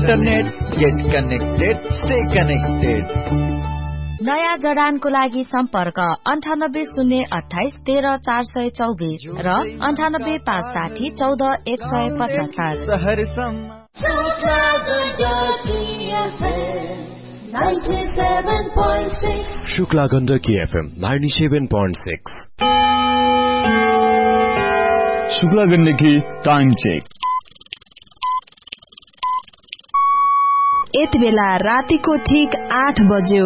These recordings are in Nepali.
Internet, get connected, stay connected. नयाँ जडानको लागि सम्पर्क 9808130424 र 9856140175। Shukla Gandaki FM 97.6। Shukla Gandaki time check. यति बेला रातिको ठीक 8 बज्यो।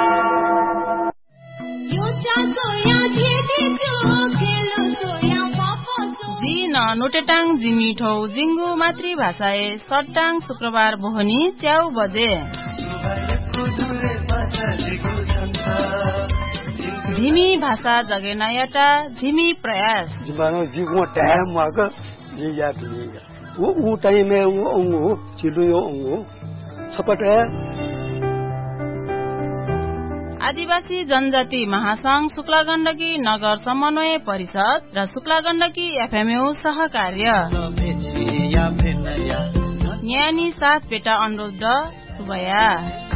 जी नोटेटाङ जिमिठौ जिङ्गु मातृभाषाए सट्टाङ शुक्रबार बोहनी च्याउ बजे झिमी भाषा जगेनायाटा झिमी प्रयास जिबानो जिगो टाइम मागा जी याति वो टाइम में वो अंगो चिलु यो अंगो छपटे। आदिवासी जनजाति महासंघ शुक्ला गण्डकी नगर समन्वय परिषद र शुक्ला गण्डकी एफएमयू सहकार्य न्यानी साथ बेटा अनुरोध सुबया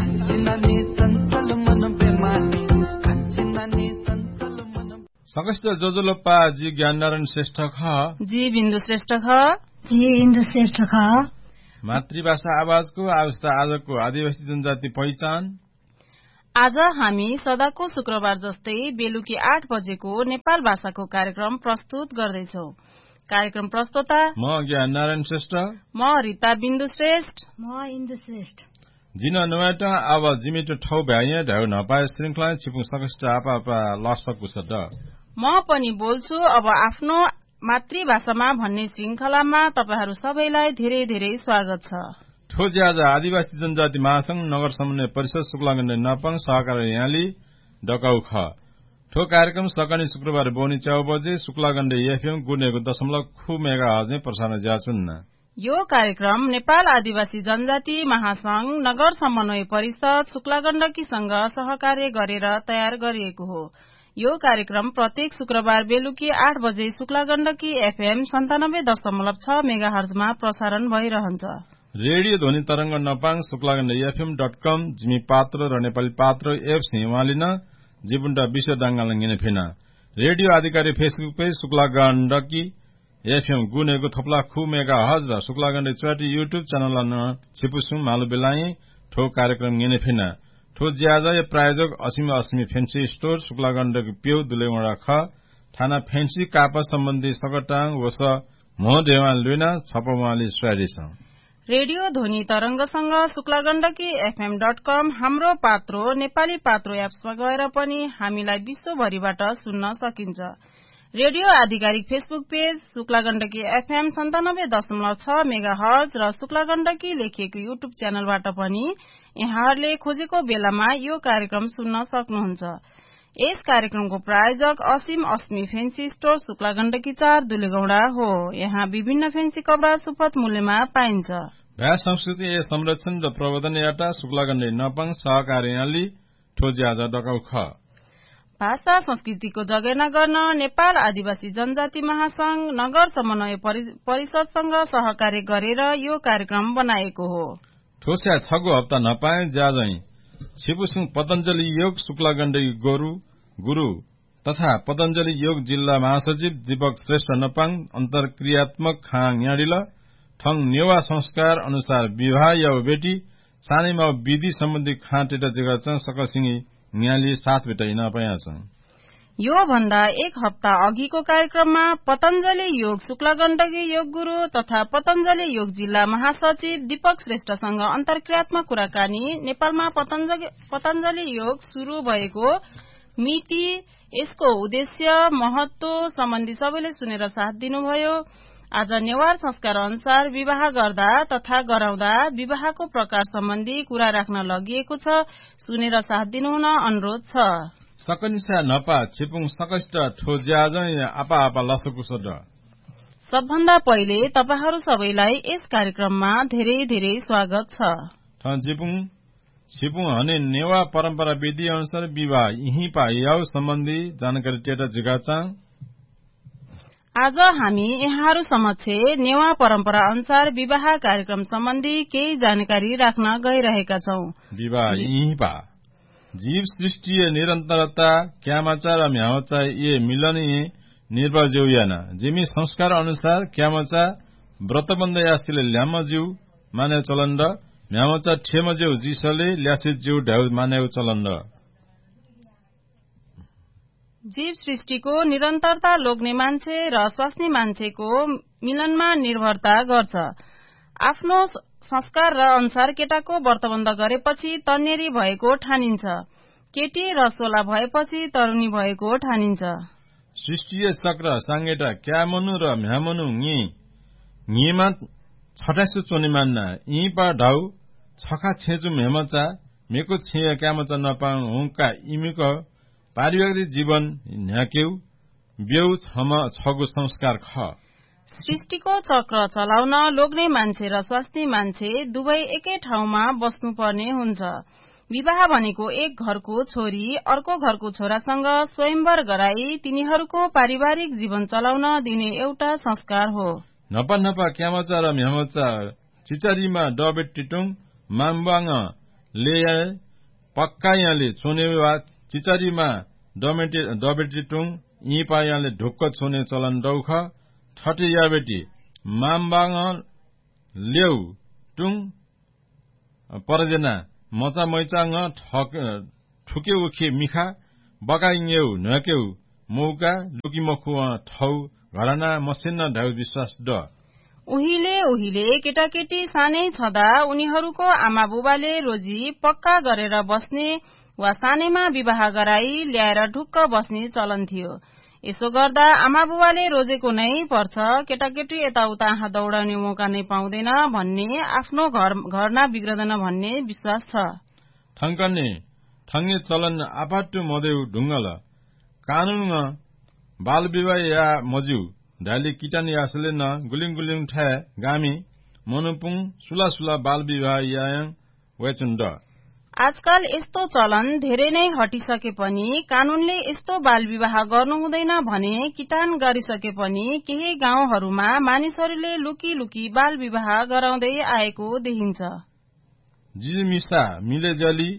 सकस्त जोजोलोप्पा जी ज्ञाननारायण श्रेष्ठ ख जी बिन्दु श्रेष्ठ ख जी इन्दु श्रेष्ठ ख। मातृभाषा आवाजको आवस्था आजको आदिवासी जनजाति पहिचान। आज हामी सदाको शुक्रबार जस्तै बेलुकी 8 बजेको नेपाल भाषाको कार्यक्रम प्रस्तुत गर्दैछौ। कार्यक्रम प्रस्तोता म ज्ञाननारायण श्रेष्ठ, म रिता बिन्दु श्रेष्ठ, म इन्दु श्रेष्ठ। जिन नवाटा अब जिमिटो ठौ भ्याए ढाउ नपाए श्रृंखला छिपु सकस्ट आपा लसकु सद म पनि बोल्छु अब आफ्नो मातृभाषामा भन्ने श्रृंखलामा तपाईहरु सबैलाई धेरै धेरै स्वागत छ। ठोज्याज आदिवासी जनजाति महासंघ नगर समन्वय परिषद शुक्ला गण्डकी नपङ सहकार्य याली डकाउ ख ठो कार्यक्रम सकनी शुक्रबार बोनी 4 बजे शुक्ला गण्डकी एफएम गुनेको 0.5 मेगाहर्ज प्रसारण ज्याचुन्न। यो कार्यक्रम नेपाल आदिवासी जनजाति महासंघ नगर समन्वय परिषद शुक्ला गण्डकीसँग सहकार्य गरेर तयार गरिएको हो। यो कार्यक्रम प्रत्येक शुक्रबार बेलुकी 8 बजे शुक्ला गण्डकी एफएम 97.6 मेगाहर्जमा प्रसारण भइरहन्छ। रेडियो ध्वनि तरंग नपाङ शुक्ला गण्डकी FM.com जिमी पात्र र नेपाली पात्र एप्स हिमालिन जीवनटा विश्व दाङ्गालङ्गिने फेना रेडियो आधिकारिक Facebook page Shukla Gandaki FM गुनेको थप्ला खु मेगा हज र शुक्ला गण्डकी च्याटी युट्युब च्यानल छिपुसुङ मालु बेलाइ ठो कार्यक्रम गिने फेना ठो ज्याजा प्रायोजक असीम फेन्सी स्टोर शुक्ला गण्डकी प्यौ दुलेवडा ख थाना फेन्सी कापा सम्बन्धी सकटाङ वस मो देवाल लुना छपमाली स्वादिस। रेडियो ध्वनि तरंगसँग शुक्ला गण्डकी FM.com हाम्रो पात्रो नेपाली पात्रो एप्समा गएर पनि हामीलाई विश्वभरिबाट सुन्न सकिन्छ। रेडियो आधिकारिक Facebook page Shukla Gandaki FM 97.6 megahertz र शुक्ला गण्डकी लेखिएको युट्युब च्यानलबाट पनि यहाँहरूले खोजेको बेलामा यो कार्यक्रम सुन्न सक्नुहुन्छ। यस कार्यक्रमको प्रायोजक असीम अस्मी फेन्सी स्टोर शुक्ला गण्डकी 4 दुलेगौडा हो। यहाँ विभिन्न फेन्सी कपडा सुपथ मूल्यमा पाइन्छ। भाषा संस्कृति संरक्षण र प्रवर्धन याटा शुक्ला गण्डकी नपङ सहकार्यालय ठोज्याजा डकाउ ख भाषा संस्कृतिको जगेर्ना गर्न नेपाल आदिवासी जनजाति महासंघ नगर समन्वय परिषदसँग सहकार्य गरेर यो कार्यक्रम बनाएको हो। ठोस्या छगो हप्ता नपाए ज्याजै छिपुसुङ पतञ्जलि योग शुक्ला गण्डकी गुरु तथा पतञ्जलि योग जिल्ला महासचिव दीपक श्रेष्ठ नपाङ अन्तर्क्रियात्मक खाङ याडिल ठङ नेवा संस्कार अनुसार विवाह या बेटी सानैमा विधि सम्बन्धी खाँटेटा जग्गा सकसिङी न्याली साथ भेटाइ नपाएछ। यो भन्दा एक हप्ता अघिको कार्यक्रममा पतञ्जलि योग शुक्ला गण्डकी योग गुरु तथा पतञ्जलि योग जिल्ला महासचिव दीपक श्रेष्ठसँग अन्तर्क्रियात्मक कुराकानी, नेपालमा पतञ्जलि योग शुरू भएको मिति, यसको उद्देश्य, महत्व सम्बन्धी सबैले सुनेर साथ दिनुभयो। आज नेवार संस्कार अनुसार विवाह गर्दा तथा गराउँदा विवाहको प्रकार सम्बन्धी कुरा राख्न लगिएको छ। सुनेर साथ दिनुहुन अनुरोध छ। सकनिसा नपा छिपुङ सकष्ट ठोज्याज आपा लसकुसड सबभन्दा पहिले तपाईहरु सबैलाई यस कार्यक्रममा धेरै धेरै स्वागत छ। छिपुङ हने नेवा परम्परा विधि अनुसार विवाह यही पाइयाउ सम्बन्धी जानकारी टेटा जिगाचाङ। आज हामी यहाँहरू समक्ष नेवा परम्परा अनुसार विवाह कार्यक्रम सम्बन्धी केही जानकारी राख्न गइरहेका छौं। विवाह यहीँपा जीव सृष्टिय निरन्तरता क्यामचा र म्यामचा ये मिलन निर्भर जेउयाना जिमी संस्कार अनुसार क्यामचा व्रतबन्ध यासीले ल्याम जिउ माने चलन र म्यामचा ठेम जेउ जिसले ल्यासे जिउ ढ्याउ माने चलन र जीव सृष्टिको निरन्तरता लोग्ने मान्छे र स्वास्नी मान्छेको मिलनमा निर्भरता गर्छ। आफ्नो संस्कार र अनुसार केटाको व्रतबन्ध गरेपछि तन्नेरी भएको ठानिन्छ। केटी रसोला भएपछि तरुणी भएको ठानिन्छ। सृष्टिय चक्र सांगेटा क्यामनु र म्यामनु ङीमा छटासु चोनी मान्ना यीपा ढाउ छखा छेजु म्यामचा मेको छे क्यामचा नपाङ हुँका इमिको पारिवारिक जीवन न्याकेउ बेउ छगु संस्कार ख। सृष्टिको चक्र चलाउन लोग्ने मान्छे र स्वास्नी मान्छे दुवै एकै ठाउँमा बस्नुपर्ने हुन्छ। विवाह भनेको एक घरको छोरी अर्को घरको छोरासँग स्वयंवर गराई तिनीहरूको पारिवारिक जीवन चलाउन दिने एउटा संस्कार हो। नपा नपा क्यामचा र म्यामचा चिचारीमा डबेटिटुङ माम्बाङ ले पक्कायाले चोनेवा चिचारीमा डबेटिटुङ यी पायाले ढुक्क छोने चलन डौख ठटे याबेटी माम्बाङ ल्याउ टुङ परजना मचा मैचाङ ठुके उखे मिखा बकाइङेउ नकेउ मौका लुकी मखु ठौ घरना मसिन्न ढाउ विश्वास ड। उहिले केटाकेटी सानै छँदा उनीहरूको आमा बुबाले रोजी पक्का गरेर बस्ने वा सानैमा विवाह गराई ल्याएर ढुक्क बस्ने चलन थियो। यसो गर्दा आमा बुबाले रोजेको नै पर्छ, केटाकेटी यताउता आँखा दौडाउने मौका नै पाउँदैन भन्ने आफ्नो घर बिग्रदैन भन्ने विश्वास छ। ठङ्गे चलन आपाटु मदेउ ढुङ्गल कानून बाल विवाह या मज्यू ढाली किटान यासले न गुलिङ ठा गामी मनुपुङ सुला बाल विवाह याङ वेचुण्ड। आजकल यस्तो चलन धेरै नै हटिसके पनि कानूनले यस्तो बाल विवाह गर्नु हुँदैन भने किटान गरिसके पनि केही गाउँहरूमा मानिसहरूले लुकी बाल विवाह गराउँदै आएको देखिन्छ। जिमिसा मिलेजली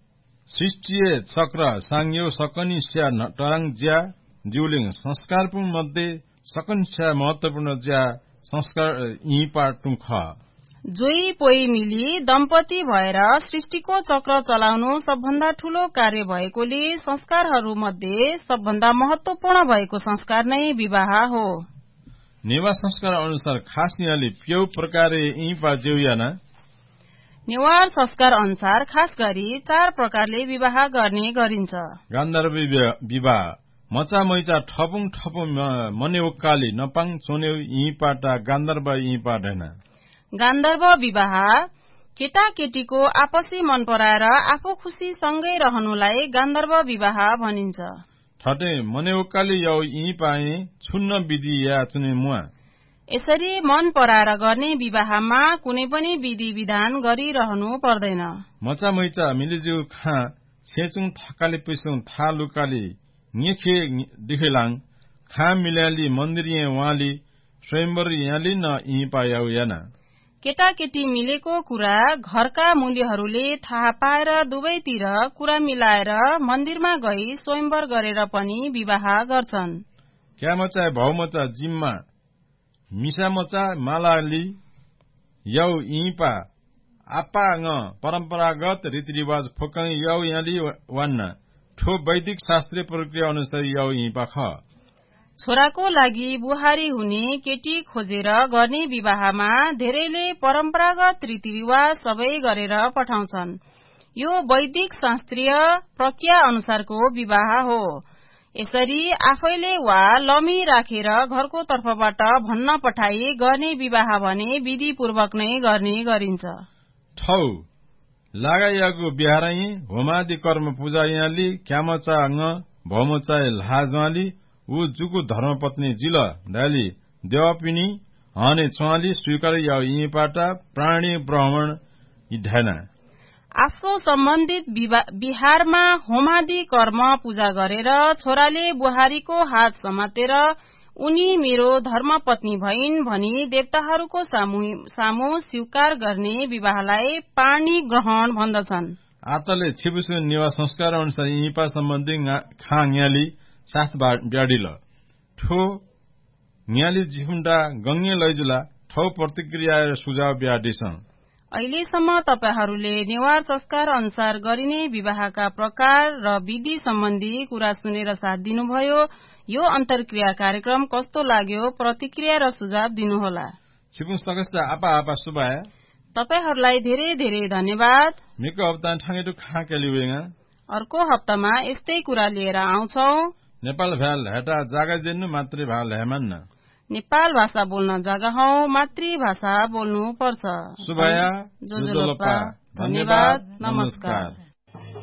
सृष्टिय चक्र सांग्यो सकनी स्या टराङ ज्या जिउलिङ संस्कारपुङ मध्ये सकन स्या महत्वपूर्ण ज्या संस्कार यी पाटुङ ख। जोई पोई मिली दम्पति भएर सृष्टिको चक्र चलाउनु सबभन्दा ठूलो कार्य भएकोले संस्कारहरू मध्ये सबभन्दा महत्वपूर्ण भएको संस्कार नै विवाह हो। नेवा संस्कार अनुसार खास यहाँले प्यौ प्रकारले यी पा जेउयाना नेवार संस्कार अनुसार खास गरी 4 प्रकारले विवाह गर्ने गरिन्छ। गान्धर्व विवाह मचा मैचा ठपुङ मने उक्काली नपाङ चोनेउ यी पाटा गान्धर्व यी पाटेना। गान्धर्व विवाह केटाकेटीको आपसी मन पराएर आफू खुशी सँगै रहनुलाई गान्धर्व विवाह भनिन्छ। ठटे मने उक्काली यौ यी पाए छुन्न विधि या चुने मुआ। यसरी मन पराएर गर्ने विवाहमा कुनै पनि विधि विधान गरिरहनु पर्दैन। मचा मैचा मिलिज्यू खा छेचुङ थकाली पिसुङ था लुकाली निखे दिखेलाङ खा मिल्याली मन्दिर वाली स्वयंवर याली न यी पायाउ याना। केटाकेटी मिलेको कुरा घरका मूल्यहरूले थाहा पाएर दुवैतिर कुरा मिलाएर मन्दिरमा गई स्वयंवर गरेर पनि विवाह गर्छन्। क्यामचा भाउमचा जिम्मा मिसामचा मालाली यौ यीपा आपाङ परम्परागत रीतिरिवाज फोकङ यौ याली वान्ना ठो वैदिक शास्त्रीय प्रक्रिया अनुसार यौ यीपा ख। छोराको लागि बुहारी हुने केटी खोजेर गर्ने विवाहमा धेरैले परम्परागत रीतिरिवाज सबै गरेर पठाउँछन्। यो वैदिक शास्त्रीय प्रक्रिया अनुसारको विवाह हो। यसरी आफैले वा लमी राखेर घरको तर्फबाट भन्न पठाई गर्ने विवाह भने विधिपूर्वक नै गर्ने गरिन्छ। ठौ लगाइएको बिहारै होमादि कर्म पूजा याली क्यामचा भौमचा लाजवाली ऊ जुगु धर्मपत्नी जिल डाली देवपिनी हने चुवाली स्वीकार या यीपाटा प्राणी ब्राह्मण ढाना। आफ्नो सम्बन्धित बिहारमा होमादि कर्म पूजा गरेर छोराले बुहारीको हात समातेर उनी मेरो धर्मपत्नी भइन् भनी देवताहरूको सामु स्वीकार गर्ने विवाहलाई पाणी ग्रहण भन्दछन्। आतले छिबुसु निवास संस्कार अनुसार यिपा सम्बन्धी खा न्याली साथ ब्याडिल ठो न्याली जिहुन्डा गङ्गे लैजुला ठौ प्रतिक्रिया र सुझाव ब्याडिसं। अहिलेसम्म तपाईहरूले नेवार संस्कार अनुसार गरिने विवाहका प्रकार र विधि सम्बन्धी कुरा सुनेर साथ दिनुभयो। यो अन्तर्क्रिया कार्यक्रम कस्तो लाग्यो? प्रतिक्रिया र सुझाव दिनुहोला। छिपुङ सकस्ता आपा आपा सुबाय तपाईहरूलाई धेरै धेरै धन्यवाद। मिको हप्ता ठाङेटु खा केलिवेगा अर्को हप्तामा यस्तै कुरा लिएर आउँछौ। नेपाल भ्याल हेटा जागा जेन्नु मातृभाषा हेमान्न। नेपाल भाषा बोल्न जग्गा हौ, मातृभाषा बोल्नु पर्छ। सुबाया जोजोलोपा धन्यवाद नमस्कार।